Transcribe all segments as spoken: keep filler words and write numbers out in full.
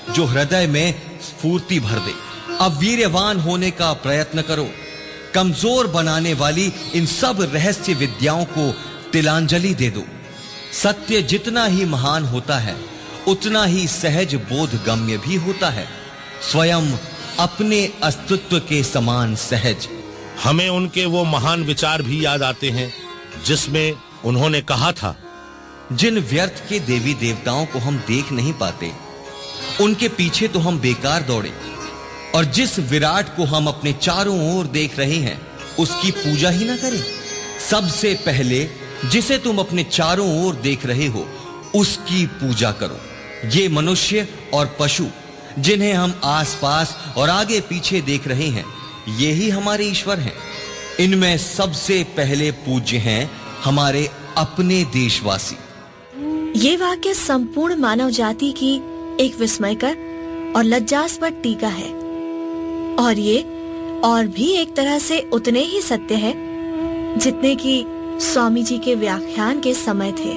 जो हृदय में स्फूर्ति भर दे। अब वीर्यवान होने का प्रयत्न करो। कमजोर बनाने वाली इन सब रहस्य विद्याओं को तिलांजलि दे दो। सत्य जितना ही महान होता है उतना ही सहज बोधगम्य भी होता है, स्वयं अपने अस्तित्व के समान सहज। हमें उनके वो महान विचार भी याद आते हैं जिसमें उन्होंने कहा था, जिन व्यर्थ के देवी देवताओं को हम देख नहीं पाते उनके पीछे तो हम बेकार दौड़े, और जिस विराट को हम अपने चारों ओर देख रहे हैं उसकी पूजा ही ना करें। सबसे पहले जिसे तुम अपने चारों ओर देख रहे हो उसकी पूजा करो। ये मनुष्य और पशु जिन्हें हम आसपास और आगे पीछे देख रहे हैं, ये ही हमारे ईश्वर हैं। इनमें सबसे पहले पूज्य हैं हमारे अपने देशवासी। ये वाक्य संपूर्ण मानव जाति की एक विस्मयकर और लज्जास्पद टीका है, और ये और भी एक तरह से उतने ही सत्य है जितने कि स्वामी जी के व्याख्यान के समय थे।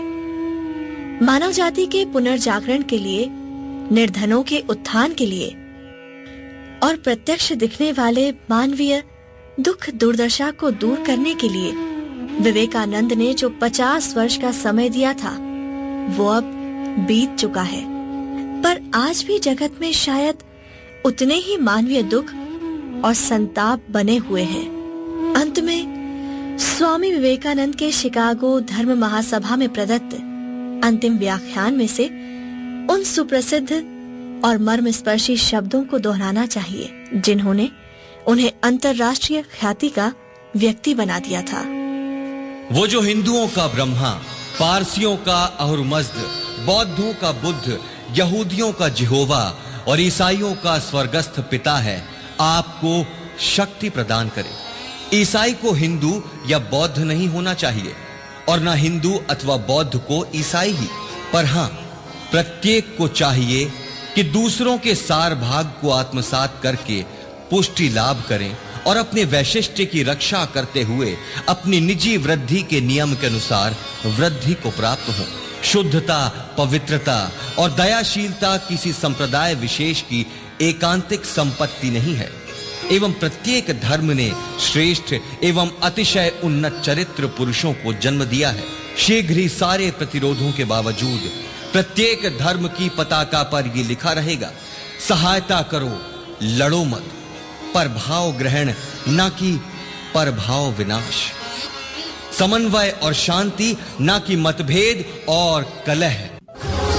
मानव जाति के पुनर्जागरण के लिए, निर्धनों के उत्थान के लिए और प्रत्यक्ष दिखने वाले मानवीय दुख दुर्दशा को दूर करने के लिए विवेकानंद ने जो पचास वर्ष का समय दिया था वो अब बीत चुका है। पर आज भी जगत में शायद उतने ही मानवीय दुख और संताप बने हुए हैं। अंत में स्वामी विवेकानंद के शिकागो धर्म महासभा में प्रदत्त अंतिम व्याख्यान में से उन सुप्रसिद्ध और मर्मस्पर्शी शब्दों को दोहराना चाहिए जिन्होंने उन्हें अंतर्राष्ट्रीय ख्याति का व्यक्ति बना दिया था। वो जो हिंदुओं का ब्रह्मा, पारसियों का अहुरमज़्द, बौद्धों का बुद्ध, यहूदियों का यहोवा और ईसाइयों का स्वर्गस्थ पिता है, आपको शक्ति प्रदान करे। ईसाई को हिंदू या बौद्ध नहीं होना चाहिए और ना हिंदू अथवा बौद्ध को ईसाई ही, पर हां प्रत्येक को चाहिए कि दूसरों के सार भाग को आत्मसात करके पुष्टि लाभ करें और अपने वैशिष्ट्य की रक्षा करते हुए अपनी निजी वृद्धि के नियम के अनुसार वृद्धि को प्राप्त हो। शुद्धता, पवित्रता और दयाशीलता किसी संप्रदाय विशेष की एकांतिक संपत्ति नहीं है, एवं प्रत्येक धर्म ने श्रेष्ठ एवं अतिशय उन्नत चरित्र पुरुषों को जन्म दिया है। शीघ्र ही सारे प्रतिरोधों के बावजूद प्रत्येक धर्म की पताका पर यह लिखा रहेगा, सहायता करो, लड़ो मत, परभाव ग्रहण ना कि परभाव विनाश, समन्वय और शांति ना कि मतभेद और कलह।